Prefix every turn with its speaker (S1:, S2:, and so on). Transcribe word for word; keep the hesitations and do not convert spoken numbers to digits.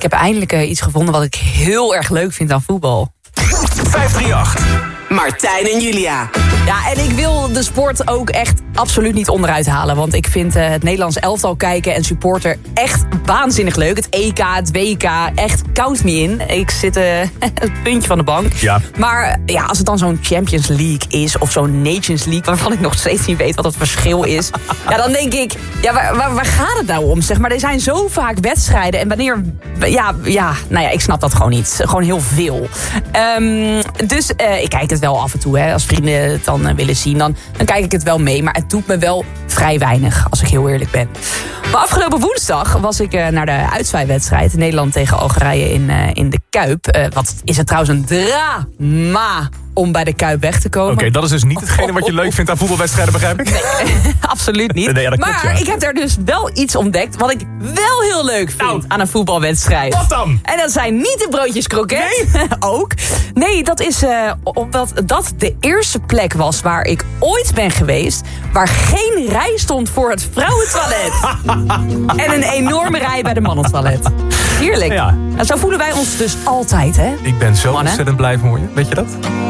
S1: Ik heb eindelijk uh, iets gevonden wat ik heel erg leuk vind aan voetbal.
S2: vijf drie acht.
S3: Martijn en Julia.
S1: Ja, en ik wil de sport ook echt absoluut niet onderuit halen. Want ik vind uh, het Nederlands elftal kijken en supporter echt waanzinnig leuk. Het E K, het W K, echt count me in. Ik zit uh, het puntje van de bank.
S2: Ja.
S1: Maar ja, als het dan zo'n Champions League is of zo'n Nations League, waarvan ik nog steeds niet weet wat het verschil is. Ja, dan denk ik, ja, waar, waar, waar gaat het nou om? Zeg maar, er zijn zo vaak wedstrijden. En wanneer, ja, ja, nou ja, ik snap dat gewoon niet. Gewoon heel veel. Um, dus uh, ik kijk het wel af en toe, hè. Als vrienden het dan uh, willen zien, dan, dan kijk ik het wel mee. Maar het doet me wel vrij weinig, als ik heel eerlijk ben. Maar afgelopen woensdag was ik uh, naar de uitzwaaiwedstrijd. Nederland tegen Algerije in, uh, in de Kuip. Uh, wat is het trouwens een drama om bij de Kuip weg te komen.
S2: Oké, okay, dat is dus niet hetgene wat je leuk vindt aan voetbalwedstrijden, begrijp ik?
S1: Nee, absoluut niet.
S2: Nee, ja,
S1: maar
S2: klopt, ja.
S1: ik heb daar dus wel iets ontdekt wat ik wel heel leuk vind nou, aan een voetbalwedstrijd.
S2: Wat dan?
S1: En dat zijn niet de broodjes kroket. Nee? Ook. Nee, dat is uh, omdat dat de eerste plek was waar ik ooit ben geweest waar geen rij stond voor het vrouwentoilet. En een enorme rij bij de mannentoilet. Heerlijk. Ja. En zo voelen wij ons dus altijd, hè?
S2: Ik ben zo
S1: Mannen.
S2: ontzettend blij voor je. Weet je dat?